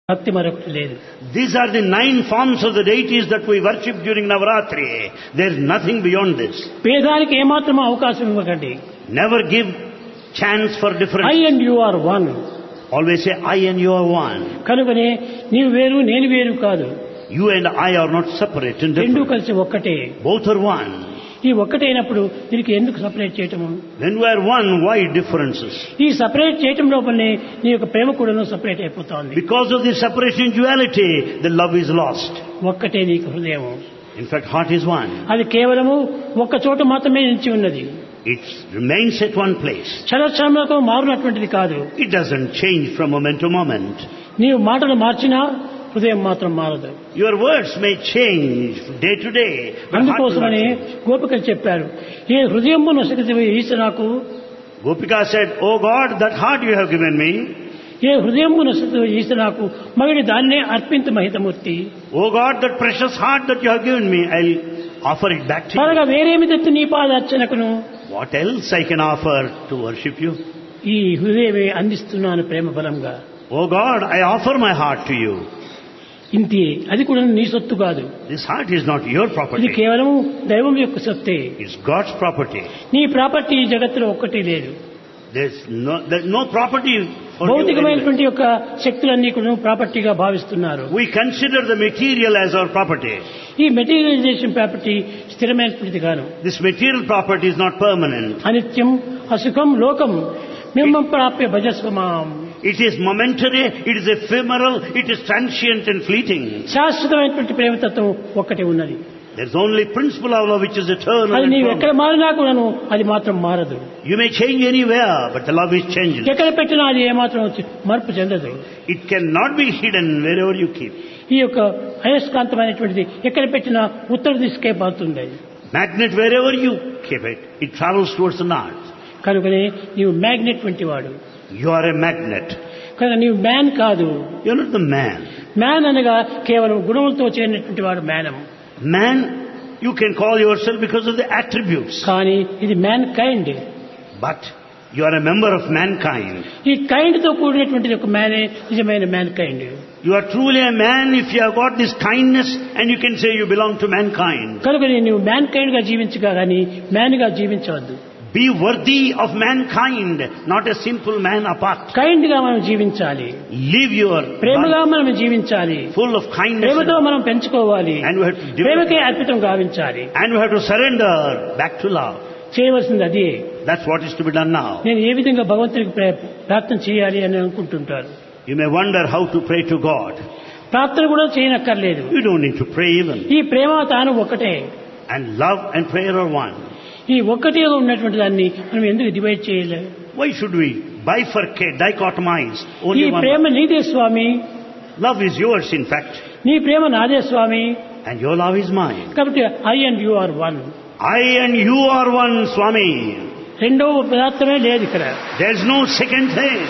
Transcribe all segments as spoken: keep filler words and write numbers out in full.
భక్తి మరొకటి లేదు. These are the nine forms of the deities that we worship during Navaratri. There is nothing beyond this. భేదానికి ఏమాత్రం అవకాశం ఇవ్వకండి. Never give chance for difference. I and you are one. Always say I and you are one. కనుకనే నీవు వేరు నేను వేరు కాదు. You and I are not separate and రెండు different. కలిసి ఒక్కటే. Both are one. ఈ ఒక్కటైనప్పుడు దీనికి ఎందుకు సపరేట్ చేయటము? When we are one, why differences? ఈ సపరేట్ చేయటం లోపలనే నీ యొక్క ప్రేమ కూడాను సపరేట్ అయిపోతుంది. Because of the separation in duality, the love is lost. ఒక్కటే నీకు హృదయం. In fact, heart is one. అది కేవలము ఒక్క చోట మాత్రమే నిలిచి ఉన్నది. It remains at one place. క్షణక్షణంలో మారినటువంటిది కాదు. It doesn't change from moment to moment. నీవు మాటలు మార్చినా హృదయం మాత్రం మారదు. Your words may change day to day. అందుకోసమని గోపికలు చెప్పారు, ఏ హృదయము నొసగితివి ఈశ్వరాకు. Gopika said, "Oh God, that heart you have given me. ఏ హృదయము నొసగితివి ఈశ్వరాకు మగిడి దాన్నే అర్పింత మహితమూర్తి. Oh God, that precious heart that you have given me, I'll offer it back to you. త్వరగా వేరేమి తెత్తు నీ పాదార్చనకును. What else I can offer to worship you? ఈ హృదయమే అందిస్తున్నాను ప్రేమ బలంగా. Oh God, I offer my heart to you. ఇంతే, అది కూడా నీ సొత్తు కాదు. This heart is not your ఇది property. కేవలం దైవం యొక్క సొత్తే. It's God's property. నీ ప్రాపర్టీ ఈ జగత్తులో ఒక్కటి లేదు. There's no, there's no property for you anywhere. భౌతికమైనటువంటి యొక్క శక్తులన్నీ కూడా ప్రాపర్టీగా భావిస్తున్నారు. We consider the material as our property. ఈ మెటీరియలైజేషన్ ప్రాపర్టీ స్థిరమైనటువంటిది కాదు. This material property is not permanent. అనిత్యం అసుఖం లోకం మిమ్మం ప్రాప్య భజస్వమాం. It is momentary, it is ephemeral, it is transient and fleeting. శాశ్వతమైనటువంటి ప్రేమతత్వం ఒక్కటే ఉన్నది. There's only principle of love which is eternal అది and నీవు ఎక్కడ permanent. మారినా కూడాను అది మాత్రం మారదు. You may change anywhere, but the love is changeless. ఎక్కడ పెట్టినా అది ఏమాత్రం వచ్చి మార్పు చెందదు. It cannot be hidden wherever you keep. ఈ యొక్క అయస్కాంతమైనటువంటిది ఎక్కడ పెట్టినా ఉత్తర దిశకే పోతుంది. Magnet, wherever you keep it, it travels towards the north. కనుకనే నీవు మ్యాగ్నెట్ వంటి వాడు. You are a magnet. కనుక నీవు మ్యాన్ కాదు. You're not the man. Man అనగా కేవలం గుణములతో చేరినటువంటి వాడు మ్యానం. Man, you can call yourself because of the attributes. కానీ ఇది man kind. But you are a member of mankind. ఈ కైండ్ తో కూడినటువంటి ఒక మ్యానే నిజమైన man kind. You are truly a man if you have got this kindness and you can say you belong to mankind. కనుక నీవు man kind గా జీవించగా కానీ man గా జీవించవద్దు. Be worthy of mankind, not a simple man apart. Kind గా మనం జీవించాలి. Live your ప్రేమగా life మనం జీవించాలి. full of kindness. ప్రేమతో మనం పెంచుకోవాలి. And we have to develop- ప్రేమకే అర్పితం గావించాలి. And we have to surrender back to love. చేయవలసింది అదే. That's what is to be done now. నేను ఏ విధంగా భగవంతునికి ప్రే- ప్రార్థన చేయాలి అని అనుకుంటుంటారు. You may wonder how to pray to God. ప్రార్థన కూడా చేయనక్కర్లేదు. You don't need to pray even. ఈ ప్రేమ తాను ఒకటే. And love and prayer are one. ఈ ఒక్కటిగా ఉన్నటువంటి దాన్ని మనం ఎందుకు డివైడ్ చేయలేదు? Why should we bifurcate, dichotomize ఈ only one? ప్రేమ నీదే స్వామి, Love is yours, in fact, నీ ప్రేమ నాదే స్వామి. and your love is mine. కాబట్టి I and you are one. I and you are one, Swami. రెండవ పదార్థమే లేదు ఇక్కడ. There's no second thing.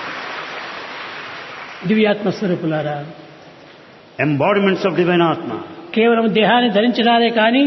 దివ్యాత్మ స్వరూపులారా, Embodiments of divine Atma. కేవలం దేహాన్ని ధరించడాలే కానీ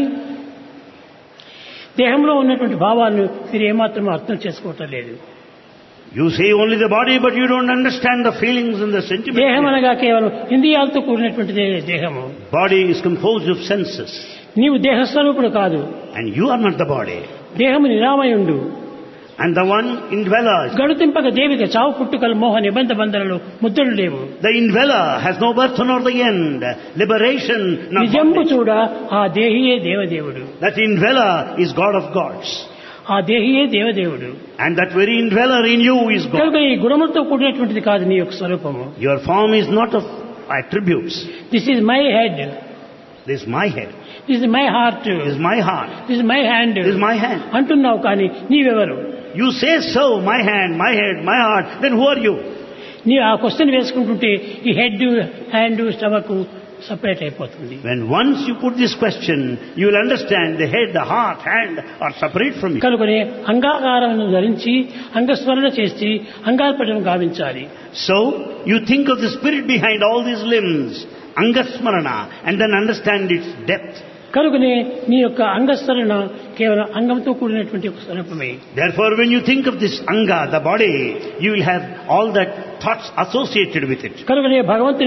దేహంలో ఉన్నటువంటి భావాలను మీరు ఏమాత్రం అర్థం చేసుకోవటం లేదు. You see only the body, but you don't understand the feelings and the దేహం sentiments. అనగా కేవలం ఇంద్రియాలతో కూడినటువంటిదే దేహము. Body is composed of senses, నీవు దేహస్వరూపుడు కాదు. and you are not the body. దేహము నిరామయుండు. And the one indweller, గడుతింపక Devika చావు పుట్టుకలు మోహ నిబంధ బంధనలు ముద్రలు లేవు. the indweller has no birth nor the end, liberation nor నిజంబు bondage. చూడ ఆ దేహియే దేవదేవుడు. That indweller is God of gods, ఆ దేహియే దేవదేవుడు. and that very indweller in you is God. కనుక ఈ గుణములతో కూడినటువంటిది కాదు నీ యొక్క స్వరూపము. Your form is not of attributes. This is my head, This is my head, this is my heart, this is my heart, this is my hand this is my hand. అంటున్నావు కానీ నీవెవరు? You say so, my hand, my head, my heart, then who are you? నీ ఆ question వేసుకుంటుంటే ఈ head hand stomach separate అయిపోతుంది. When once you put this question, you will understand the head, the heart, hand are separate from you. కనుకనే అంగాకారమును ధరించి అంగస్మరణ చేసి అంగార్పణం గావించాలి. So, you think of the spirit behind all these limbs, Angasmarana, and then understand its depth. కనుకనే నీ యొక్క అంగస్మరణ కేవలం అంగంతో కూడినటువంటి ఒక స్వరూపమే. Therefore, when you think of this Anga, the body, you will have all that thoughts associated with it. కనుకనే భగవంతుని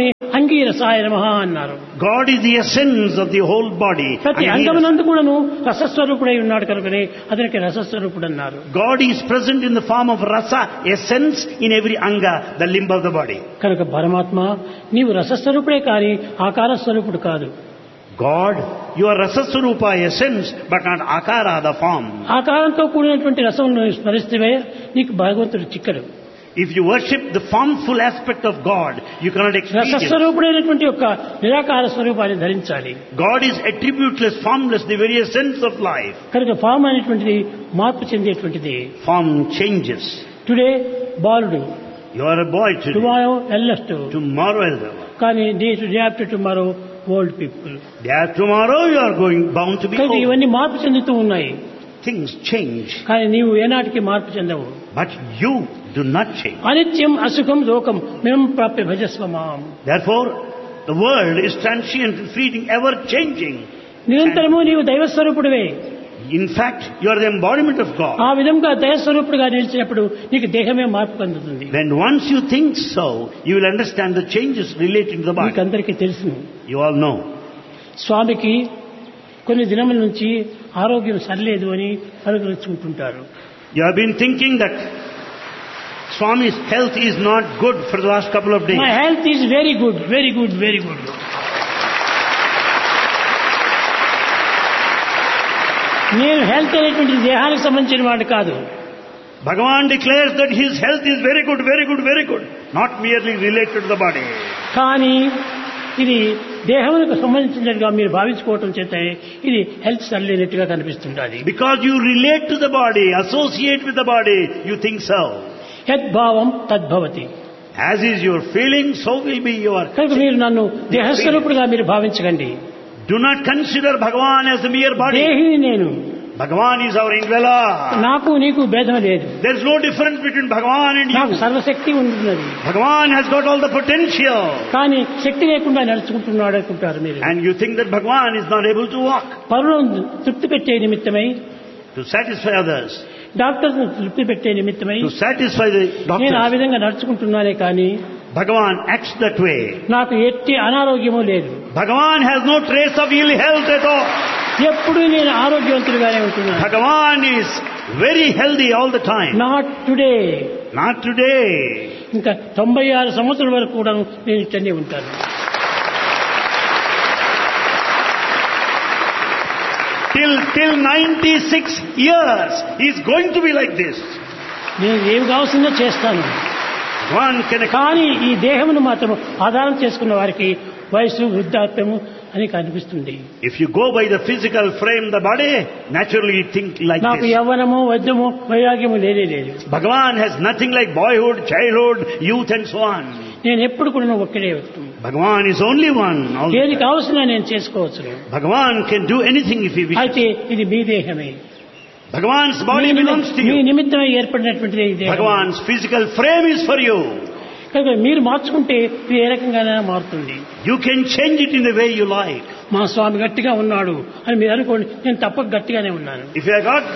అంగీరసాయ నమః అన్నారు. God is the essence of the whole body. ప్రతి అంగమునందు కూడాను రసస్వరూపుడై ఉన్నాడు కనుకనే అతనికి రసస్వరూపుడు అన్నారు. God is present in the form of rasa, essence, in every anga, the limb of the body. కనుక పరమాత్మ నీవు రసస్వరూపుడే కానీ ఆకార స్వరూపుడు కాదు. God, you are rasa swarupa, essence, but not akara, the form. ఆకారంతో కూడినటువంటి రసం స్మరిస్తే నీకు భగవంతుడు చిక్కడు. If you worship the formful aspect of God, you cannot experience. రసస్వరూపుడైనటువంటి యొక్క నిరాకార స్వరూపాన్ని ధరించాలి. God is attributeless, formless, the very essence of life. కనుక ఫామ్ అనేటువంటిది మార్పు చెందేటువంటిది. Form changes. టుడే బాలుడు, You are a boy today. Tomorrow ఎల్లెస్ట్, Tomorrow elder. కానీ day day after tomorrow old people. Day after tomorrow you are going bound to be కనుక old. ఇవన్నీ మార్పు చెందుతూ ఉన్నాయి. Things change. కానీ నీవు ఏనాటికి మార్పు చెందవు. But you do not change. అనిత్యం అసుఖం లోకం మేం ప్రాప్య భజస్వ మాం. Therefore, the world is transient, fleeting, ever changing. నిరంతరము నీవు దైవస్వరూపుడివే. In fact, you are the embodiment of God. ఆ విధంగా దైవస్వరూపుడుగా నిలిచినప్పుడు నీకు దేహమే మార్పు పొందుతుంది. When once you think so, you will understand the changes relating to the body. మీకందరికీ తెలుసును. You all know. స్వామికి కొన్ని దినముల నుంచి ఆరోగ్యం సరిలేదు అని పలుకరించుకుంటుంటారు. You have been thinking that Swami's health is not good for the last couple of days. My health is very good, very good, very good. నేను health అనేటువంటి దేహానికి సంబంధించిన వాడు కాదు. Bhagavan declares that his health is very good, very good, very good. Not merely related to the body. కానీ ఇది దేహానికి సంబంధించినట్టుగా మీరు భావించుకోవటం చేత ఇది హెల్త్ సరిలేనట్టుగా కనిపిస్తుంటుంది. Because you relate to the body, associate with the body, you think so. యద్భావం తద్భవతి. As is your feeling, so will be your... కనుక మీరు నన్ను దేహస్వరూపుడుగా మీరు భావించకండి. Do not consider Bhagavan as a mere body. దేహిని నేను. Bhagavan is our indweller. నాకు నీకు భేదం లేదు. There is no difference between Bhagavan and నాకు you. సర్వశక్తి ఉన్నది. Bhagavan has got all the potential. కానీ శక్తి లేకుండా నడుచుకుంటున్నాడు అనుకుంటారు మీరు. And you think that Bhagavan is not able to walk. పరులను తృప్తి పెట్టే నిమిత్తమై, To satisfy others. డాక్టర్స్ తృప్తి పెట్టే నిమిత్తమై To satisfy the నేను ఆ doctors. విధంగా నడుచుకుంటున్నానే కానీ Bhagavan acts that way. నాకు ఎట్టి అనారోగ్యము లేదు. Bhagavan has no trace of ill health at all. ఎప్పుడు నేను ఆరోగ్యవంతుడిగానే ఉంటున్నాను. Bhagavan is very healthy all the time. Not today. Not today. ఇంకా తొంభై ఆరు సంవత్సరాల వరకు కూడా నేను ఇట్టనే ఉంటాను. Till till ninety-six years, he is going to be like this. నేను ఏమి కావాల్సిందో చేస్తాను. One can కానీ ఈ దేహమును మాత్రం ఆధారం చేసుకున్న వారికి వయసు వృద్ధాప్యము అని కనిపిస్తుంది. If you go by the physical frame, the body, naturally you think like నాకు this. యవ్వనము వద్యము వైరాగ్యము లేనే లేదు. Bhagavan has nothing like boyhood, childhood, youth and so on. నేను ఎప్పుడు కూడా ఒక్కడే వస్తాను. Bhagavan is only one. all the ఏది time. కావాల్సిన నేను చేసుకోవచ్చు. Bhagavan can do anything if he wishes. అయితే ఇది మీ దేహమే. Bhagavan's body me belongs to Nimi- me you. నిమిత్తమై ఏర్పడినటువంటిది ఈ దేహం. Bhagavan's physical frame is for you. కనుక మీరు మార్చుకుంటే ఇది ఏ రకంగానైనా మారుతుంది. You can change it in the way you like. మా స్వామి గట్టిగా ఉన్నాడు అని మీరు అనుకోండి, నేను తప్పక గట్టిగానే ఉన్నాను. If you have got,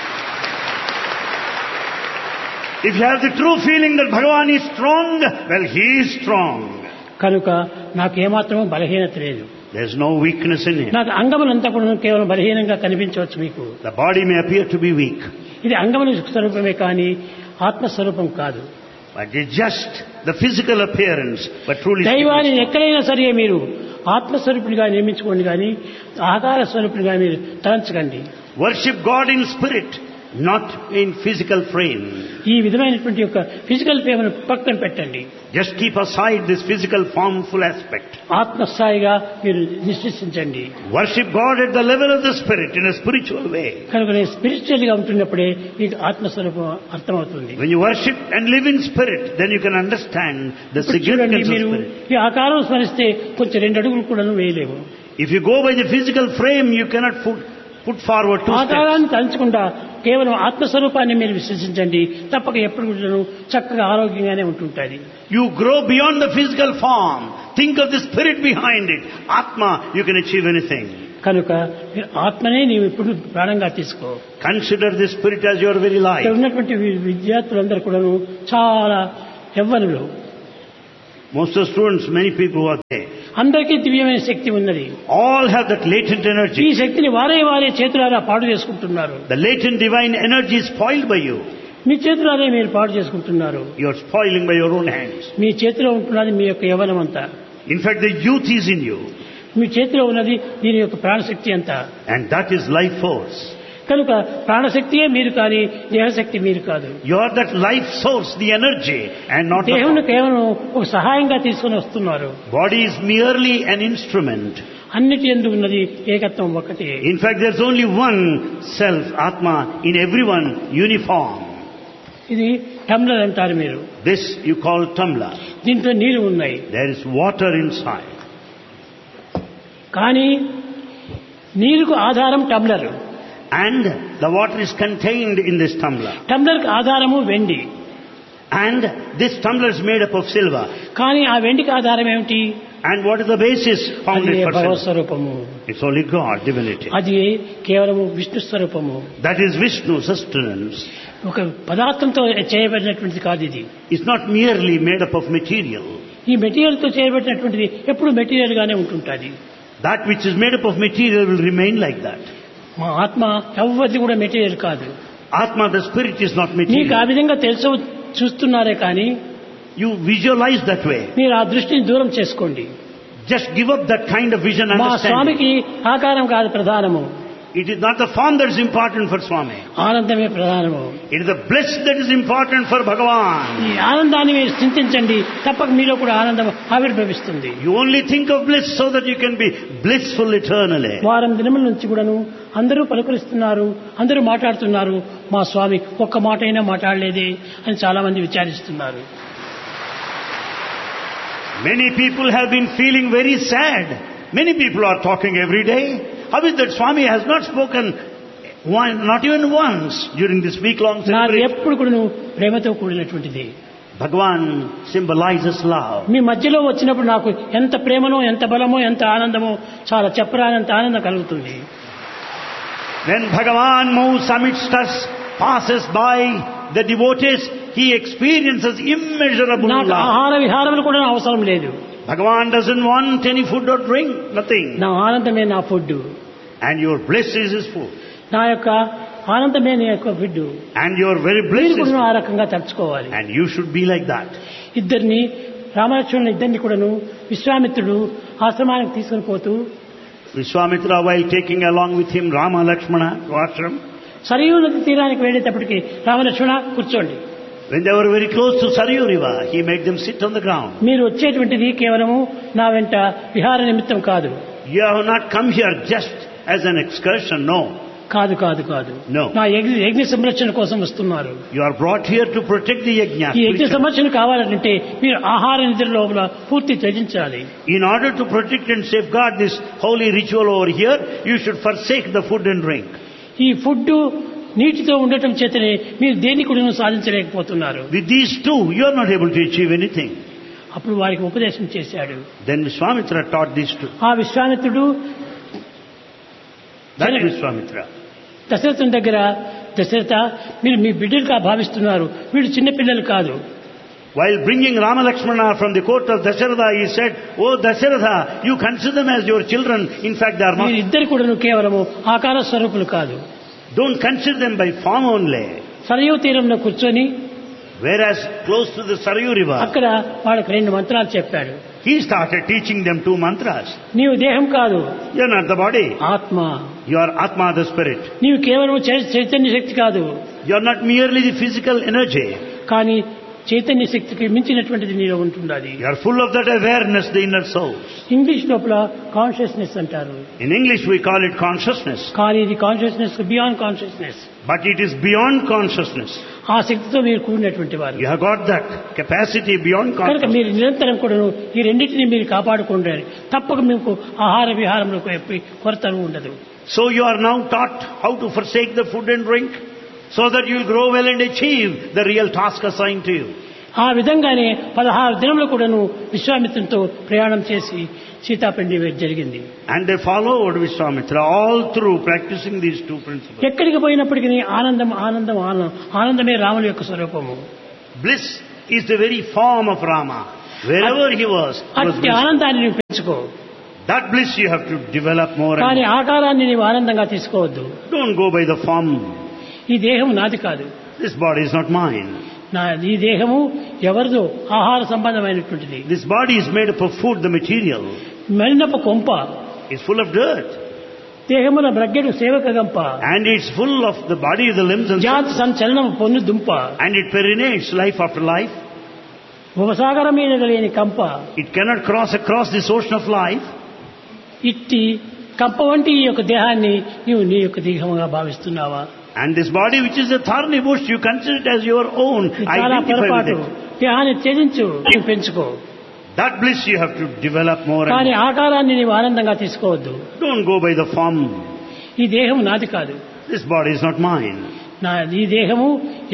if you have the true feeling that Bhagavan is strong, well, he is strong. కనుక నాకు ఏమాత్రమూ బలహీనత లేదు. There is no weakness in him. నాకు అంగములంతా కూడా కేవలం బలహీనంగా కనిపించవచ్చు మీకు. The body may appear to be weak, ఇది అంగముల స్వరూపమే కానీ ఆత్మస్వరూపం కాదు. but it's just the physical appearance, but truly దైవాన్ని spiritual. ఎక్కడైనా సరే మీరు ఆత్మస్వరూపుడిగా నిర్మించుకోండి కానీ ఆకార స్వరూపుడిగా మీరు తలంచకండి. Worship God in spirit, not in physical frame. ఈ విధమైనటువంటి యొక్క ఫిజికల్ ఫేమను పక్కన పెట్టండి. Just keep aside this physical formful aspect. ఆత్మస్థాయిగా మీరు నిశ్చయించండి. Worship God at the level of the spirit in a spiritual way. కనుక నేను స్పిరిచువల్ గా ఉంటున్నప్పుడే మీకు ఆత్మస్వరూపం అర్థమవుతుంది. When you worship and live in spirit, then you can understand the ఇప్పుడు చూడండి, significance of మీరు spirit. ఈ ఆకారం స్మరిస్తే కొంచెం రెండు అడుగులు కూడా వేయలేము. If you go by the physical frame, you cannot put, put forward two steps. ఆకారాన్ని తలుచుకుంటా కేవలం ఆత్మస్వరూపాన్ని మీరు విశ్వసించండి, తప్పక ఎప్పుడు కూడా చక్కగా ఆరోగ్యంగానే ఉంటుంటుంది. You grow beyond the physical form. Think of the spirit behind it. Atma, you can achieve anything. కనుక మీరు ఆత్మనే నీవు ఇప్పుడు ప్రాణంగా తీసుకో. Consider the spirit as your very life. ఇక్కడ ఉన్నటువంటి వి- విద్యార్థులందరూ కూడా చాలా యవ్వనులు. Most of the students, many people who are there. అందరికీ దివ్యమైన శక్తి ఉన్నది. All have that latent ఈ energy. శక్తిని వారే వారే చేతులారా పాడు చేసుకుంటున్నారు. The latent divine energy is spoiled by you. మీ చేతులారే మీరు పాడు చేసుకుంటున్నారు. You are spoiling by your own hands. మీ చేతిలో ఉంటున్నది మీ యొక్క యవ్వనం అంతా. In fact, the youth is in you. మీ చేతిలో ఉన్నది దీని యొక్క ప్రాణశక్తి అంతా. And that is life force. కనుక ప్రాణశక్తియే మీరు కానీ దేహశక్తి మీరు కాదు. You are that life source, the energy, and not the దేహంను body. కేవలం ఒక సహాయంగా తీసుకొని వస్తున్నారు. Body is merely an instrument. అన్నిటి యందు ఉన్నది ఏకత్వం ఒకటే. In fact, there's only one self, Atma, in everyone, uniform. ఇది టమ్లర్ అంటారు మీరు. This you call tumbler. దీంట్లో నీరు ఉన్నాయి. There is water inside. కానీ నీరుకు ఆధారం టమ్లర్. And the water is contained in this tumbler. టమ్లర్కి ఆధారము వెండి. And this tumbler is made up of silver. కానీ ఆ వెండికి ఆధారం ఏమిటి? And what is the basis founded అది for భగవత్ silver? స్వరూపము. It's only God, divinity. అది కేవలము విష్ణు స్వరూపము. That is Vishnu, sustenance. ఒక పదార్థంతో చేయబడినటువంటిది కాదు ఇది. It's not merely made up of material. ఈ మెటీరియల్ తో చేయబడినటువంటిది ఎప్పుడు మెటీరియల్ గానే ఉంటుంటుంది. That which is made up of material will remain like that. మా ఆత్మ ఎవ్వరిది కూడా మెటీరియల్ కాదు. Atma, the spirit, is not మీకు ఆ material. విధంగా తెలుసు చూస్తున్నారే కానీ You visualize that way. మీరు ఆ దృష్టిని దూరం చేసుకోండి. Just give up that kind of vision and మా understanding. స్వామికి ఆకారం కాదు ప్రధానము. It is not the form that is important for Swami. ఆనందమే ప్రధానము. It is the bliss that is important for Bhagavan. ఈ ఆనందాన్ని మీరు చింతించండి, తప్పక మీలో కూడా ఆనందం ఆవిర్భవిస్తుంది. You only think of bliss so that you can be blissful eternally. వారం దినముల నుంచి కూడాను అందరూ పలుకరిస్తున్నారు, అందరూ మాట్లాడుతున్నారు, మా స్వామి ఒక్క మాట అయినా మాట్లాడలేదే అని చాలా మంది విచారిస్తున్నారు. Many people have been feeling very sad. Many people are talking every day. How is that Swami has not spoken one, not even once during this week-long నాది celebration? ఎప్పుడు కూడాను ప్రేమతో కూడినటువంటిది. Bhagavan symbolizes love. మీ మధ్యలో వచ్చినప్పుడు నాకు ఎంత ప్రేమనో, ఎంత బలమో, ఎంత ఆనందమో, చాలా చెప్పరానంత ఆనందం కలుగుతుంది. When Bhagavan moves amidst us, passes by the devotees, he experiences immeasurable నాకు love. ఆహార విహారములు కూడా అవసరం లేదు. Bhagavan doesn't want any food or drink, nothing. నా ఆనందమే నా food. And your bliss is his food. నా యొక్క ఆనందమే నీ యొక్క food. And your very bliss మీరు is కూడా ఆ food. రకంగా తలుచుకోవాలి. And you should be like that. ఇద్దరిని రామలక్ష్మణుల ఇద్దరిని కూడాను విశ్వామిత్రుడు ఆశ్రమానికి తీసుకుని పోతూ Vishwamitra, while taking along with him Rama Lakshmana to ashram, Sarayu నది తీరానికి వెళ్ళేటప్పటికి రామలక్ష్మణ కూర్చోండి, when they were very close to Saryu River, he made them sit on the ground. మీరు వచ్చేటువంటిది కేవలము నా వెంట విహార నిమిత్తం కాదు. You have not come here just as an excursion, no. కాదు కాదు కాదు No. నా యజ్ఞ యజ్ఞ సంరక్షణ కోసం వస్తున్నారు. You are brought here to protect the yajna. ఈ యజ్ఞ సంరక్షణ కావాలంటే మీరు ఆహార నిద్ర లోపల పూర్తి త్యజించాలి. In order to protect and safeguard this holy ritual over here, you should forsake the food and drink. ఈ ఫుడ్ నీటితో ఉండటం చేతనే మీరు దేన్ని కూడా సాధించలేకపోతున్నారు. With these two, you are not able to achieve anything. అప్పుడు వారికి ఉపదేశం చేశాడు. Then Vishwamitra taught these two. ఆ విశ్వామిత్రుడు That Vishwamitra. దశరథుని దగ్గర, దశరథ మీరు మీ బిడ్డలుగా భావిస్తున్నారు, వీళ్ళు చిన్నపిల్లలు కాదు. While bringing Rama Lakshmana from the court of Dasharatha, he said, "Oh Dasharatha, you consider them as your children. In fact, they are not. వీరిద్దరు కూడా కేవలము ఆకార స్వరూపులు కాదు. Don't consider them by form only." Sarayu తీరంలో కూర్చొని Whereas close to the Saryu River, అక్కడ వాళ్ళకి రెండు మంత్రాలు చెప్పాడు. he started teaching them two mantras. నీవు దేహం కాదు, You are not the body. ఆత్మ. You are Atma, the spirit. నీవు కేవలం చై- చైతన్య శక్తి కాదు, You are not merely the physical energy. కానీ చైతన్య శక్తికి మించినటువంటిది నీలో ఉంటుండాలి. You are full of that awareness, the inner soul. English లోపల కాన్షియస్నెస్ అంటారు, In English we call it consciousness. కానీ ఇది consciousness beyond consciousness. But it is beyond consciousness. ఆ శక్తితో మీరు కూడినటువంటి వారు You have got that capacity beyond కనుక consciousness. మీరు నిరంతరం కూడా ఈ రెండింటిని మీరు కాపాడుకుంటారు. తప్పక మీకు ఆహార విహారంలో కొరత ఉండదు. So you are now taught how to forsake the food and drink, so that you will grow well and achieve the real task assigned to you. ఆ విధంగానే పదహారు దినములు కూడాను విశ్వామిత్రునితో ప్రయాణం చేసి సీతాపిండి జరిగింది. And they followed Vishwamitra all through practicing these two principles. ఎక్కడికి పోయినప్పటికీ ఆనందం ఆనందం ఆనందం ఆనందమే రాముని యొక్క స్వరూపము. Bliss is the very form of Rama. Wherever he was, he was అట్టి blissful. ఆనందాన్ని నువ్వు పెంచుకో. That bliss you have to develop more and కానీ more. ఆకారాన్ని నీవు ఆనందంగా తీసుకోవద్దు. Don't go by the form. ఈ దేహం నాది కాదు. This body is not mine. నా ఈ దేహము ఎవరిదో ఆహార సంబంధమైనటువంటిది. This body is made up of food, the material. మలినపు కొంప, It's full of dirt. దేహమున బ్రగ్గెడు సేవక గంప, And it's full of the body, the limbs and జాతి సంచలనం పొన్ను దుంప, and it perinates life after life. భవసాగర మీద లేని కంప. It cannot cross across this ocean of life. ఇట్టి కంప వంటి ఈ యొక్క దేహాన్ని నీవు నీ యొక్క దేహముగా భావిస్తున్నావా? And this body, which is a thorny bush, you consider it as your own. చాలా Identify పొరపాటు. with it. దేహాన్ని త్యజించు, నువ్వు పెంచుకో. That bliss you have to develop more and కానీ more. ఆకారాన్ని నీవు ఆనందంగా తీసుకోవద్దు. Don't go by the form. ఈ దేహం నాది కాదు. This body is not mine. నా ఈ దేహము